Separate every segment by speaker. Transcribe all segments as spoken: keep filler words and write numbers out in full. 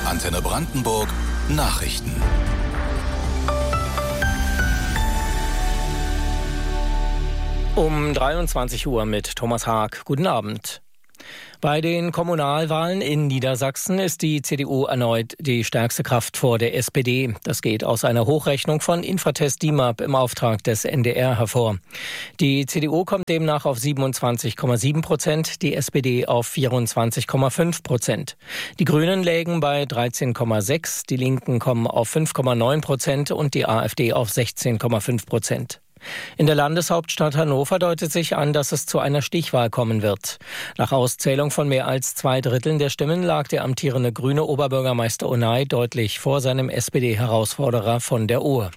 Speaker 1: Antenne Brandenburg Nachrichten.
Speaker 2: Um dreiundzwanzig Uhr mit Thomas Haag. Guten Abend. Bei den Kommunalwahlen in Niedersachsen ist die C D U erneut die stärkste Kraft vor der S P D. Das geht aus einer Hochrechnung von Infratest D I M A P im Auftrag des N D R hervor. Die C D U kommt demnach auf siebenundzwanzig Komma sieben Prozent, die S P D auf vierundzwanzig Komma fünf Prozent. Die Grünen lägen bei dreizehn Komma sechs, die Linken kommen auf fünf Komma neun Prozent und die AfD auf sechzehn Komma fünf Prozent. In der Landeshauptstadt Hannover deutet sich an, dass es zu einer Stichwahl kommen wird. Nach Auszählung von mehr als zwei Dritteln der Stimmen lag der amtierende grüne Oberbürgermeister Onay deutlich vor seinem S P D-Herausforderer von der Ohe.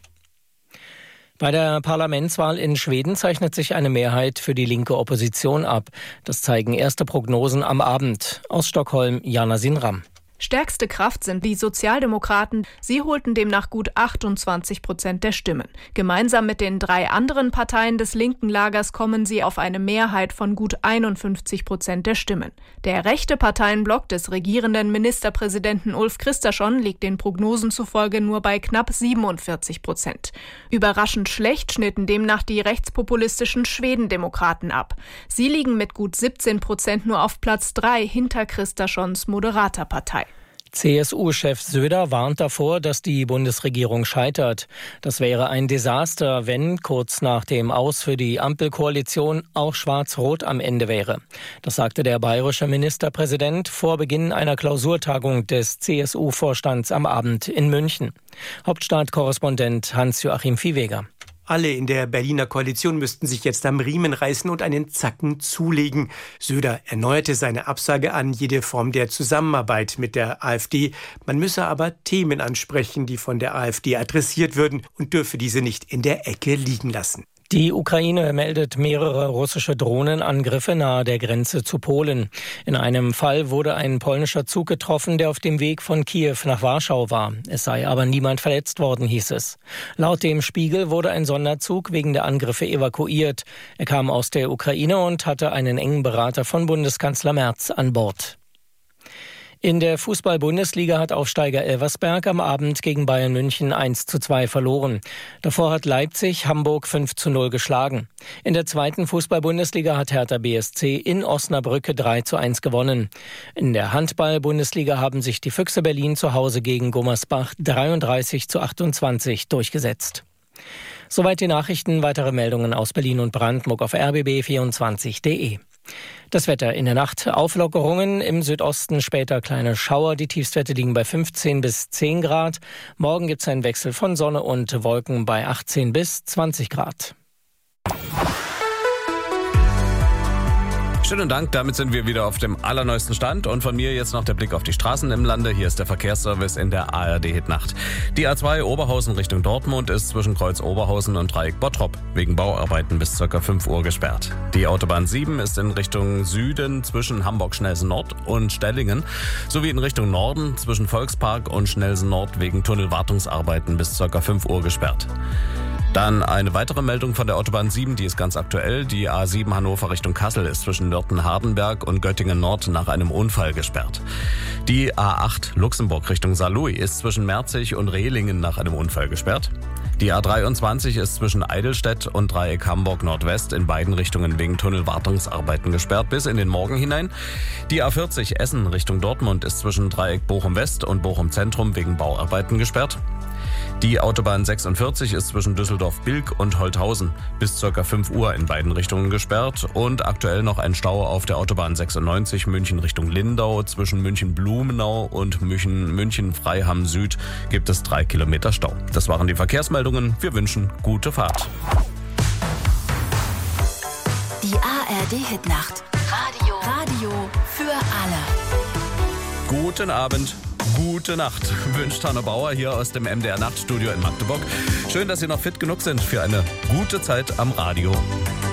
Speaker 2: Bei der Parlamentswahl in Schweden zeichnet sich eine Mehrheit für die linke Opposition ab. Das zeigen erste Prognosen am Abend. Aus Stockholm, Jana Sinram.
Speaker 3: Stärkste Kraft sind die Sozialdemokraten. Sie holten demnach gut achtundzwanzig Prozent der Stimmen. Gemeinsam mit den drei anderen Parteien des linken Lagers kommen sie auf eine Mehrheit von gut einundfünfzig Prozent der Stimmen. Der rechte Parteienblock des regierenden Ministerpräsidenten Ulf Kristersson liegt den Prognosen zufolge nur bei knapp siebenundvierzig Prozent. Überraschend schlecht schnitten demnach die rechtspopulistischen Schwedendemokraten ab. Sie liegen mit gut siebzehn Prozent nur auf Platz drei hinter Kristerssons moderater Partei.
Speaker 2: C S U-Chef Söder warnt davor, dass die Bundesregierung scheitert. Das wäre ein Desaster, wenn kurz nach dem Aus für die Ampelkoalition auch Schwarz-Rot am Ende wäre. Das sagte der bayerische Ministerpräsident vor Beginn einer Klausurtagung des C S U-Vorstands am Abend in München. Hauptstadtkorrespondent Hans-Joachim Viehweger.
Speaker 4: Alle in der Berliner Koalition müssten sich jetzt am Riemen reißen und einen Zacken zulegen. Söder erneuerte seine Absage an jede Form der Zusammenarbeit mit der AfD. Man müsse aber Themen ansprechen, die von der AfD adressiert würden, und dürfe diese nicht in der Ecke liegen lassen.
Speaker 2: Die Ukraine meldet mehrere russische Drohnenangriffe nahe der Grenze zu Polen. In einem Fall wurde ein polnischer Zug getroffen, der auf dem Weg von Kiew nach Warschau war. Es sei aber niemand verletzt worden, hieß es. Laut dem Spiegel wurde ein Sonderzug wegen der Angriffe evakuiert. Er kam aus der Ukraine und hatte einen engen Berater von Bundeskanzler Merz an Bord. In der Fußball-Bundesliga hat Aufsteiger Elversberg am Abend gegen Bayern München eins zu zwei verloren. Davor hat Leipzig Hamburg fünf zu null geschlagen. In der zweiten Fußball-Bundesliga hat Hertha B S C in Osnabrücke drei zu eins gewonnen. In der Handball-Bundesliga haben sich die Füchse Berlin zu Hause gegen Gummersbach dreiunddreißig zu achtundzwanzig durchgesetzt. Soweit die Nachrichten. Weitere Meldungen aus Berlin und Brandenburg auf r b b vierundzwanzig punkt d e. Das Wetter in der Nacht: Auflockerungen, im Südosten später kleine Schauer. Die Tiefstwerte liegen bei fünfzehn bis zehn Grad. Morgen gibt es einen Wechsel von Sonne und Wolken bei achtzehn bis zwanzig Grad.
Speaker 5: Schönen Dank, damit sind wir wieder auf dem allerneuesten Stand und von mir jetzt noch der Blick auf die Straßen im Lande. Hier ist der Verkehrsservice in der A R D-Hitnacht. Die A zwei Oberhausen Richtung Dortmund ist zwischen Kreuz Oberhausen und Dreieck Bottrop wegen Bauarbeiten bis ca. fünf Uhr gesperrt. Die Autobahn sieben ist in Richtung Süden zwischen Hamburg-Schnelsen-Nord und Stellingen sowie in Richtung Norden zwischen Volkspark und Schnelsen-Nord wegen Tunnelwartungsarbeiten bis ca. fünf Uhr gesperrt. Dann eine weitere Meldung von der Autobahn sieben, die ist ganz aktuell. Die A sieben Hannover Richtung Kassel ist zwischen Nörten-Hardenberg und Göttingen-Nord nach einem Unfall gesperrt. Die A acht Luxemburg Richtung Saarlouis ist zwischen Merzig und Rehlingen nach einem Unfall gesperrt. Die A dreiundzwanzig ist zwischen Eidelstedt und Dreieck Hamburg Nordwest in beiden Richtungen wegen Tunnelwartungsarbeiten gesperrt bis in den Morgen hinein. Die A vierzig Essen Richtung Dortmund ist zwischen Dreieck Bochum West und Bochum Zentrum wegen Bauarbeiten gesperrt. Die Autobahn sechsundvierzig ist zwischen Düsseldorf-Bilk und Holthausen bis ca. fünf Uhr in beiden Richtungen gesperrt und aktuell noch ein Stau auf der Autobahn sechsundneunzig München Richtung Lindau. Zwischen München-Blumenau und München-Freiham Süd gibt es drei Kilometer Stau. Das waren die Verkehrsmeldungen. Wir wünschen gute Fahrt.
Speaker 6: Die A R D-Hitnacht. Radio. Radio für alle.
Speaker 5: Guten Abend. Gute Nacht, wünscht Hanne Bauer hier aus dem M D R Nachtstudio in Magdeburg. Schön, dass Sie noch fit genug sind für eine gute Zeit am Radio.